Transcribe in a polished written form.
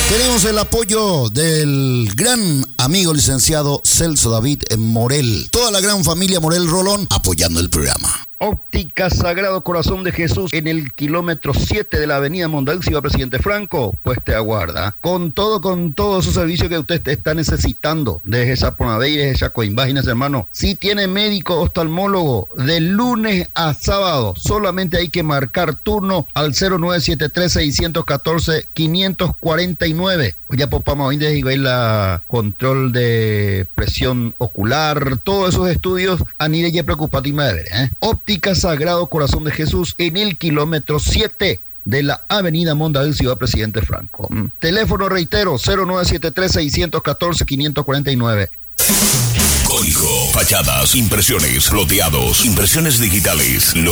Tenemos el apoyo del gran amigo licenciado Celso David Morel. Toda la gran familia Morel Rolón apoyando el programa. Óptica Sagrado Corazón de Jesús en el kilómetro 7 de la avenida Mondavi, Ciudad Presidente Franco, pues te aguarda. Con todo esos servicios que usted está necesitando, desde Saponabey, desde Coimbaginas, hermano. Si tiene médico oftalmólogo de lunes a sábado, solamente hay que marcar turno al 0973-614-549. Ya popamos hoy de la control de presión ocular, todos esos estudios a nivel de preocupante y madre, Óptica Sagrado Corazón de Jesús en el kilómetro 7 de la avenida Mondavi, Ciudad Presidente Franco. Teléfono, reitero, 0973-614-549. Código, fachadas, impresiones, loteados, impresiones digitales.